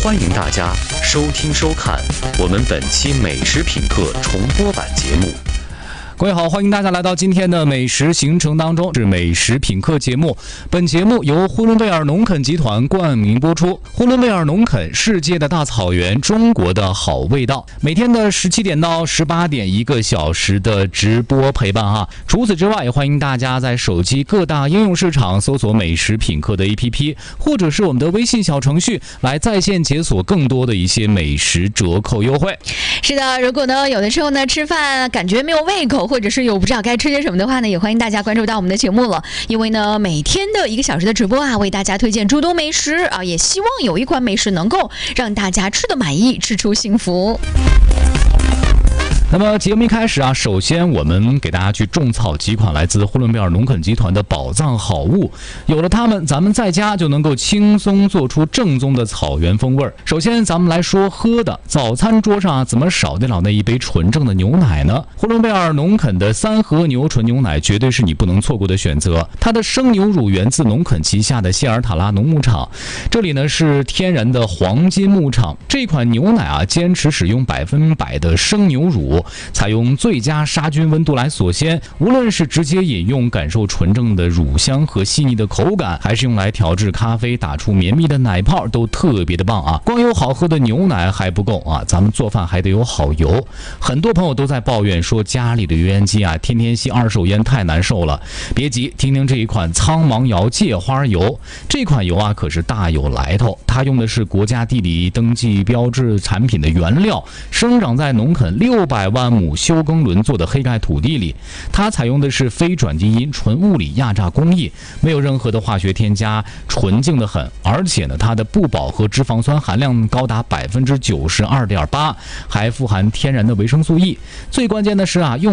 欢迎大家收听收看我们本期美食品课重播版节目。 各位好，欢迎大家来到今天的美食行程当中，是美食品课节目。本节目由呼伦贝尔农垦集团冠名播出。呼伦贝尔农垦，世界的大草原，中国的好味道。每天的17点到18点，1个小时的直播陪伴啊。除此之外，也欢迎大家在手机各大应用市场搜索美食品课的 APP， 或者是我们的微信小程序，来在线解锁更多的一些美食折扣优惠。 是的，如果呢有的时候呢吃饭感觉没有胃口，或者是有不知道该吃些什么的话呢，也欢迎大家关注到我们的节目了。因为呢每天的1个小时的直播啊，为大家推荐诸多美食啊，也希望有一款美食能够让大家吃得满意，吃出幸福。 那么节目一开始啊，首先我们给大家去种草几款来自呼伦贝尔农垦集团的宝藏好物，有了它们，咱们在家就能够轻松做出正宗的草原风味。首先咱们来说喝的，早餐桌上啊怎么少得了那一杯纯正的牛奶呢？呼伦贝尔农垦的3合牛纯牛奶绝对是你不能错过的选择。它的生牛乳源自农垦旗下的谢尔塔拉农牧场，这里呢是天然的黄金牧场。这款牛奶啊坚持使用100%的生牛乳，采用最佳杀菌温度来锁鲜，无论是直接饮用感受纯正的乳香和细腻的口感，还是用来调制咖啡打出绵密的奶泡，都特别的棒啊！光有好喝的牛奶还不够啊，咱们做饭还得有好油。很多朋友都在抱怨说家里的油烟机啊天天吸2手烟太难受了，别急，听听这一款苍芒窑芥花油。这款油啊可是大有来头，它用的是国家地理登记标志产品的原料，生长在农垦600万亩休耕轮作的黑盖土地里，它采用的是非转基因纯物理压榨工艺，没有任何的化学添加，纯净的很。而且呢，它的不饱和脂肪酸含量高达92.8%，还富含天然的维生素 E。最关键的是啊，用